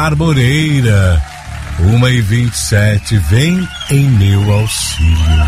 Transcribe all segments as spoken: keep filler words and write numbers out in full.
Armoreira, uma e vinte e sete, vem em meu auxílio.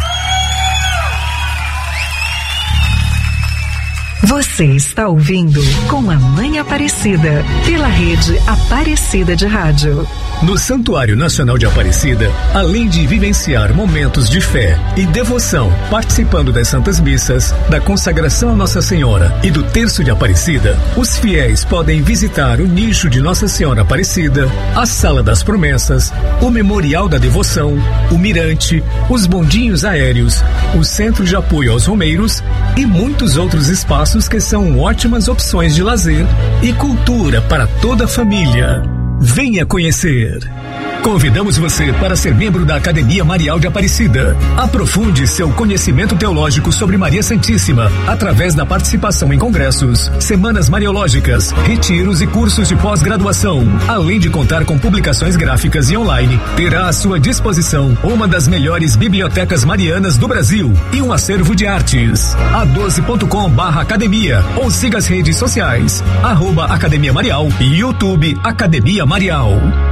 Você está ouvindo Com a Mãe Aparecida, pela rede Aparecida de Rádio. No Santuário Nacional de Aparecida, além de vivenciar momentos de fé e devoção, participando das Santas Missas, da consagração a Nossa Senhora e do Terço de Aparecida, os fiéis podem visitar o nicho de Nossa Senhora Aparecida, a Sala das Promessas, o Memorial da Devoção, o Mirante, os bondinhos aéreos, o Centro de Apoio aos Romeiros e muitos outros espaços que são ótimas opções de lazer e cultura para toda a família. Venha conhecer. Convidamos você para ser membro da Academia Marial de Aparecida. Aprofunde seu conhecimento teológico sobre Maria Santíssima através da participação em congressos, semanas mariológicas, retiros e cursos de pós-graduação. Além de contar com publicações gráficas e online, terá à sua disposição uma das melhores bibliotecas marianas do Brasil e um acervo de artes. a doze ponto com barra academia ou siga as redes sociais, arroba Academia Marial e YouTube Academia Marial.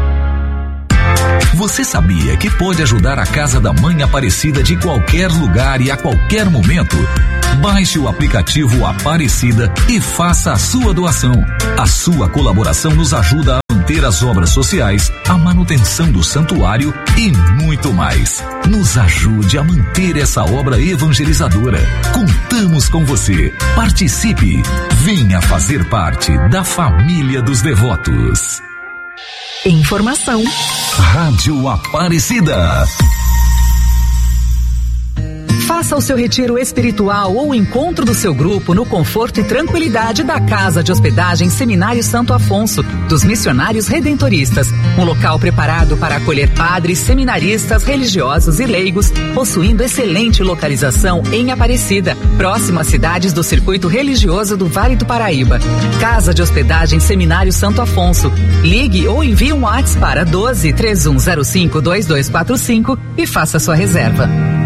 Você sabia que pode ajudar a Casa da Mãe Aparecida de qualquer lugar e a qualquer momento? Baixe o aplicativo Aparecida e faça a sua doação. A sua colaboração nos ajuda a manter as obras sociais, a manutenção do santuário e muito mais. Nos ajude a manter essa obra evangelizadora. Contamos com você. Participe. Venha fazer parte da família dos devotos. Informação. Rádio Aparecida. Faça o seu retiro espiritual ou o encontro do seu grupo no conforto e tranquilidade da Casa de Hospedagem Seminário Santo Afonso, dos Missionários Redentoristas. Um local preparado para acolher padres, seminaristas, religiosos e leigos, possuindo excelente localização em Aparecida, próximo às cidades do circuito religioso do Vale do Paraíba. Casa de Hospedagem Seminário Santo Afonso. Ligue ou envie um WhatsApp para doze, três um zero cinco, dois dois quatro cinco e faça sua reserva.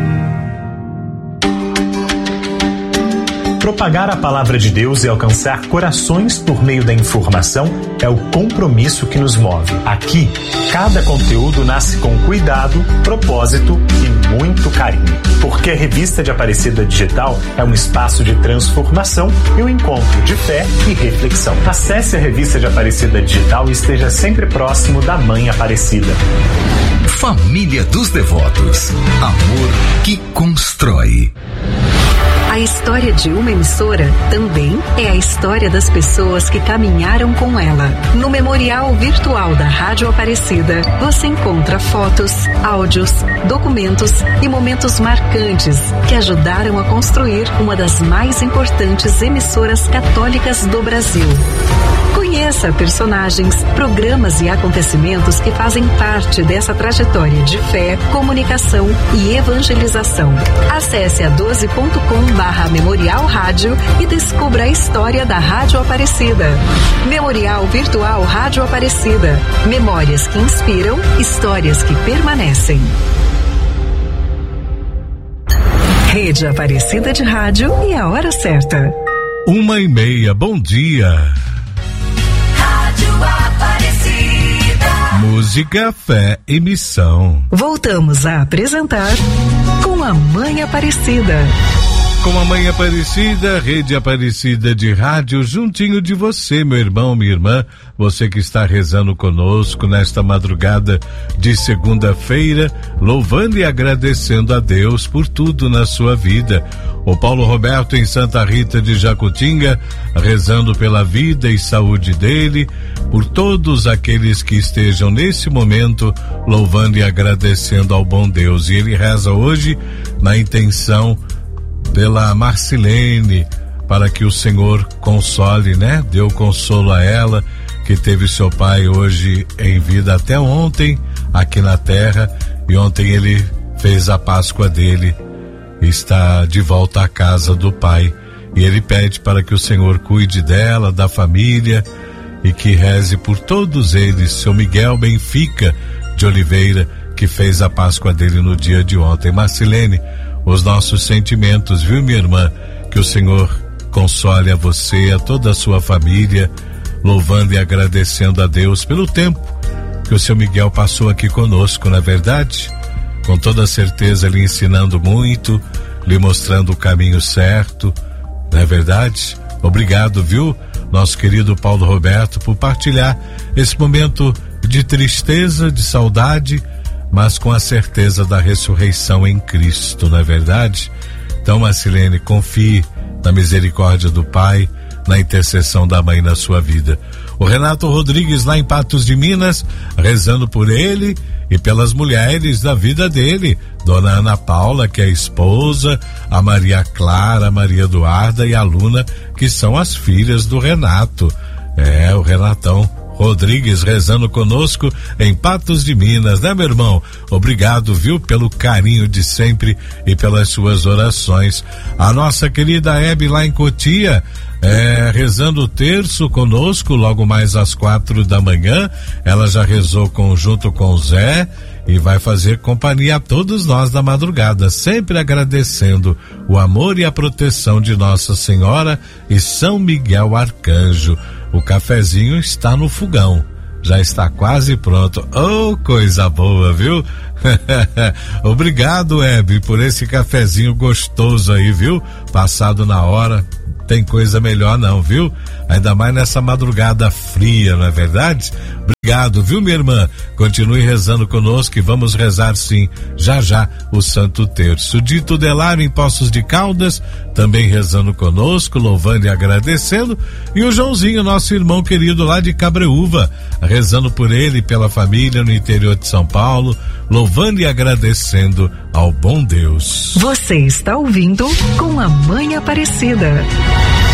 Propagar a palavra de Deus e alcançar corações por meio da informação é o compromisso que nos move. Aqui, cada conteúdo nasce com cuidado, propósito e muito carinho. Porque a Revista de Aparecida Digital é um espaço de transformação e um encontro de fé e reflexão. Acesse a Revista de Aparecida Digital e esteja sempre próximo da Mãe Aparecida. Família dos Devotos. Amor que constrói. A história de uma emissora também é a história das pessoas que caminharam com ela. No Memorial Virtual da Rádio Aparecida, você encontra fotos, áudios, documentos e momentos marcantes que ajudaram a construir uma das mais importantes emissoras católicas do Brasil. Conheça personagens, programas e acontecimentos que fazem parte dessa trajetória de fé, comunicação e evangelização. Acesse a doze ponto com barra Memorial Rádio e descubra a história da Rádio Aparecida. Memorial Virtual Rádio Aparecida. Memórias que inspiram, histórias que permanecem. Rede Aparecida de Rádio e a hora certa. Uma e meia, bom dia. Música, fé e missão. Voltamos a apresentar Com a Mãe Aparecida. Com a Mãe Aparecida, Rede Aparecida de Rádio, juntinho de você, meu irmão, minha irmã, você que está rezando conosco nesta madrugada de segunda-feira, louvando e agradecendo a Deus por tudo na sua vida. O Paulo Roberto em Santa Rita de Jacutinga, rezando pela vida e saúde dele, por todos aqueles que estejam nesse momento louvando e agradecendo ao bom Deus. E ele reza hoje na intenção pela Marcilene, para que o Senhor console, né? Deu consolo a ela, que teve seu pai hoje em vida até ontem, aqui na terra, e ontem ele fez a Páscoa dele, está de volta à casa do pai, e ele pede para que o Senhor cuide dela, da família, e que reze por todos eles. Seu Miguel Benfica de Oliveira, que fez a Páscoa dele no dia de ontem. Marcilene, os nossos sentimentos, viu, minha irmã? Que o Senhor console a você, a toda a sua família, louvando e agradecendo a Deus pelo tempo que o seu Miguel passou aqui conosco, não é verdade? Com toda certeza lhe ensinando muito, lhe mostrando o caminho certo, não é verdade? Obrigado, viu, nosso querido Paulo Roberto, por partilhar esse momento de tristeza, de saudade, mas com a certeza da ressurreição em Cristo, não é verdade? Então, Marcilene, confie na misericórdia do Pai, na intercessão da Mãe na sua vida. O Renato Rodrigues, lá em Patos de Minas, rezando por ele e pelas mulheres da vida dele, Dona Ana Paula, que é a esposa, a Maria Clara, a Maria Eduarda e a Luna, que são as filhas do Renato. É, o Renatão Rodrigues rezando conosco em Patos de Minas, né, meu irmão? Obrigado, viu, pelo carinho de sempre e pelas suas orações. A nossa querida Hebe, lá em Cotia, é, rezando o terço conosco, logo mais às quatro da manhã. Ela já rezou com, junto com o Zé e vai fazer companhia a todos nós da madrugada, sempre agradecendo o amor e a proteção de Nossa Senhora e São Miguel Arcanjo. O cafezinho está no fogão, já está quase pronto. Oh, coisa boa, viu? Obrigado, Hebe, por esse cafezinho gostoso aí, viu? Passado na hora, tem coisa melhor não, viu? Ainda mais nessa madrugada fria, não é verdade? Obrigado, viu, minha irmã? Continue rezando conosco e vamos rezar sim, já já, o Santo Terço. Dito Delário em Poços de Caldas, também rezando conosco, louvando e agradecendo. E o Joãozinho, nosso irmão querido lá de Cabreúva, rezando por ele e pela família no interior de São Paulo, louvando e agradecendo ao bom Deus. Você está ouvindo Com a Mãe Aparecida.